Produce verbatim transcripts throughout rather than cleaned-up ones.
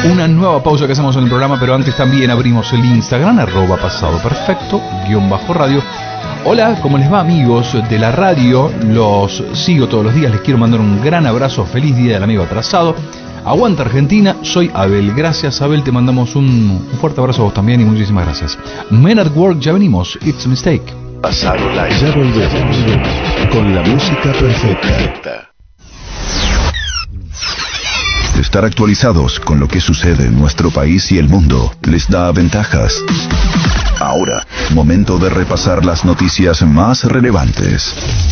Una nueva pausa que hacemos en el programa, pero antes también abrimos el Instagram, arroba pasado perfecto, guión bajo radio. Hola, ¿cómo les va, amigos de la radio? Los sigo todos los días, les quiero mandar un gran abrazo, feliz día del amigo atrasado. Aguanta Argentina, soy Abel. Gracias, Abel, te mandamos un, un fuerte abrazo a vos también y muchísimas gracias. Men at Work, ya venimos, It's a Mistake. Pasado Live. Ya volvemos con la música perfecta. Estar actualizados con lo que sucede en nuestro país y el mundo les da ventajas. Ahora, momento de repasar las noticias más relevantes.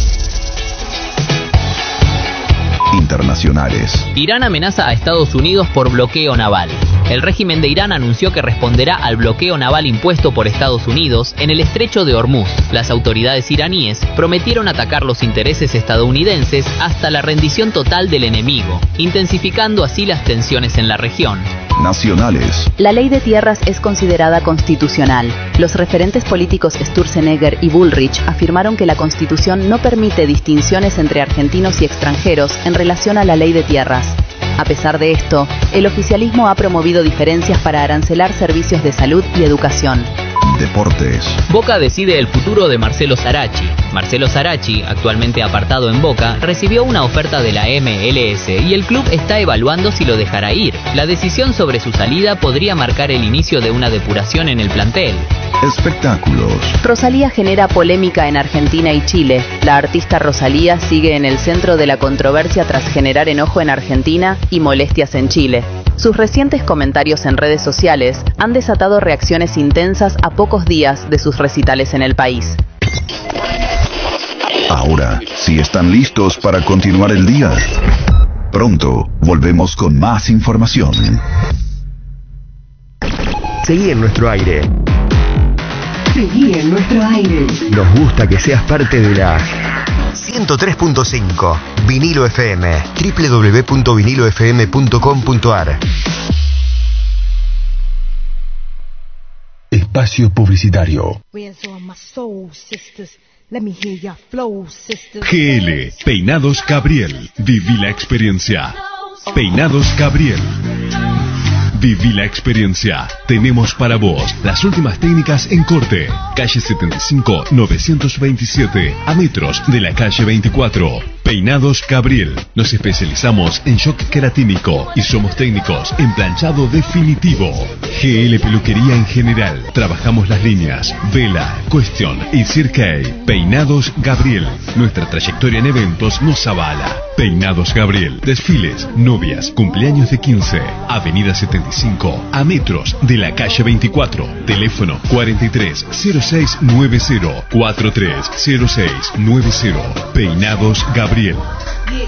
Internacionales. Irán amenaza a Estados Unidos por bloqueo naval. El régimen de Irán anunció que responderá al bloqueo naval impuesto por Estados Unidos en el estrecho de Hormuz. Las autoridades iraníes prometieron atacar los intereses estadounidenses hasta la rendición total del enemigo, intensificando así las tensiones en la región. Nacionales. La ley de tierras es considerada constitucional. Los referentes políticos Sturzenegger y Bullrich afirmaron que la Constitución no permite distinciones entre argentinos y extranjeros en relación a la ley de tierras. A pesar de esto, el oficialismo ha promovido diferencias para arancelar servicios de salud y educación. Deportes. Boca decide el futuro de Marcelo Sarachi. Marcelo Sarachi, actualmente apartado en Boca, recibió una oferta de la M L S y el club está evaluando si lo dejará ir. La decisión sobre su salida podría marcar el inicio de una depuración en el plantel. Espectáculos. Rosalía genera polémica en Argentina y Chile. La artista Rosalía sigue en el centro de la controversia tras generar enojo en Argentina y molestias en Chile. Sus recientes comentarios en redes sociales han desatado reacciones intensas a pocos días de sus recitales en el país. Ahora, si están listos para continuar el día, pronto volvemos con más información. Seguí en nuestro aire. Seguí en nuestro aire. Nos gusta que seas parte de la ciento tres punto cinco Vinilo F M, doble u doble u doble u punto vinilo f m punto com punto a r. Espacio publicitario. G L, Peinados Gabriel. Viví la experiencia. Peinados Gabriel. Viví la experiencia. Tenemos para vos las últimas técnicas en corte. Calle setenta y cinco, novecientos veintisiete, a metros de la calle veinticuatro. Peinados Gabriel. Nos especializamos en shock queratínico y somos técnicos en planchado definitivo. G L Peluquería en general. Trabajamos las líneas Vela, Question y Cirque. Peinados Gabriel. Nuestra trayectoria en eventos nos avala. Peinados Gabriel. Desfiles, novias, cumpleaños de quince. Avenida setenta y cinco, a metros de la calle veinticuatro. Teléfono cuarenta y tres, cero seis noventa, cuarenta y tres, cero seis noventa. Peinados Gabriel.